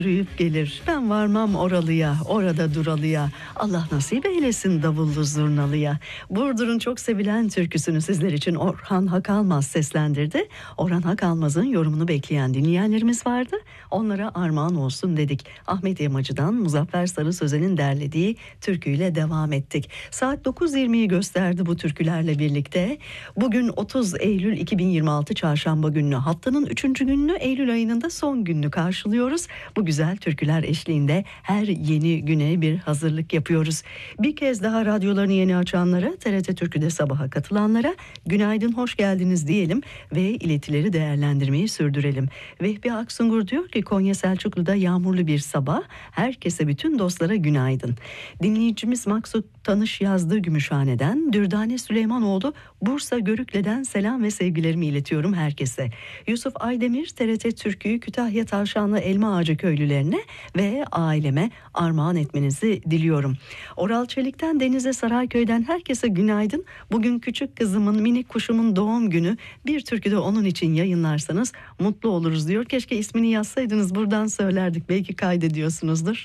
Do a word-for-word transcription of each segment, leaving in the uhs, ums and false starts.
Yürüyüp gelir. Ben varmam oralıya, orada duralıya. Allah nasip eylesin davullu zurnalıya. Burdur'un çok sevilen türküsünü sizler için Orhan Hakalmaz seslendirdi. Orhan Hakalmaz'ın yorumunu bekleyen dinleyenlerimiz vardı. Onlara armağan olsun dedik. Ahmet Yamacı'dan Muzaffer Sarı Sözen'in derlediği türküyle devam ettik. Saat dokuz yirmiyi gösterdi bu türkülerle birlikte. Bugün otuz Eylül iki bin yirmi altı Çarşamba günü, haftanın üçüncü gününü, Eylül ayının da son gününü karşılıyoruz. Bu güzel türküler eşliğinde her yeni güne bir hazırlık yapıyoruz. Bir kez daha radyolarını yeni açanlara, T R T Türkü'de sabaha katılanlara günaydın, hoş geldiniz diyelim ve iletileri değerlendirmeyi sürdürelim. Vehbi Aksungur diyor ki Konya Selçuklu'da yağmurlu bir sabah, herkese, bütün dostlara günaydın. Dinleyicimiz Maksut Tanış yazdığı Gümüşhane'den, Dürdane Süleymanoğlu Bursa Görükle'den selam ve sevgilerimi iletiyorum herkese. Yusuf Aydemir T R T Türkü'yü Kütahya Tavşanlı Elma Ağacı köylülerine ve aileme armağan etmenizi diliyorum. Oral Çelik'ten, Denize Sarayköy'den herkese günaydın. Bugün küçük kızımın, minik kuşumun doğum günü. Bir türkü de onun için yayınlarsanız mutlu oluruz diyor. Keşke ismini yazsaydınız, buradan söylerdik. Belki kaydediyorsunuzdur.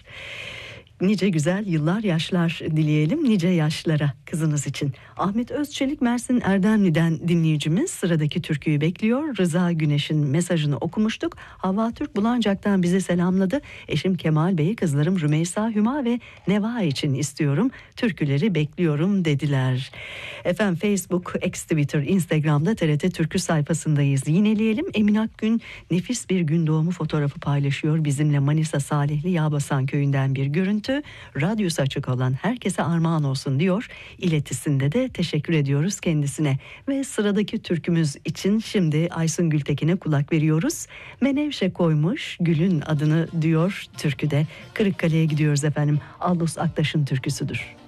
Nice güzel yıllar, yaşlar dileyelim nice yaşlara kızınız için. Ahmet Özçelik Mersin Erdemli'den dinleyicimiz sıradaki türküyü bekliyor. Rıza Güneş'in mesajını okumuştuk. Havva Türk Bulancak'tan bize selamladı. Eşim Kemal Bey, kızlarım Rümeysa, Hüma ve Neva için istiyorum. Türküleri bekliyorum dediler. Efendim Facebook, X Twitter, Instagram'da T R T Türkü sayfasındayız. Yineleyelim. Emin Akgün nefis bir gün doğumu fotoğrafı paylaşıyor. Bizimle Manisa Salihli Yağbasan köyünden bir görüntü. Radyosu açık olan herkese armağan olsun diyor. İletisinde de teşekkür ediyoruz kendisine. Ve sıradaki türkümüz için şimdi Aysun Gültekin'e kulak veriyoruz. Menevşe koymuş gülün adını diyor türküde. Kırıkkale'ye gidiyoruz efendim. Aldous Aktaş'ın türküsüdür.